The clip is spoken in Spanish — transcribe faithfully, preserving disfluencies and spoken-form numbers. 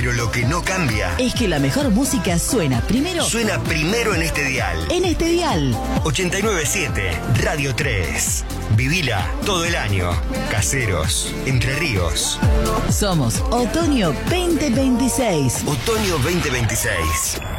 Pero lo que no cambia es que la mejor música suena primero. Suena primero en este dial. En este dial. ochenta y nueve punto siete, Radio tres. Vivila todo el año. Caseros, Entre Ríos. Somos Otoño veinte veintiséis. Otoño veinte veintiséis.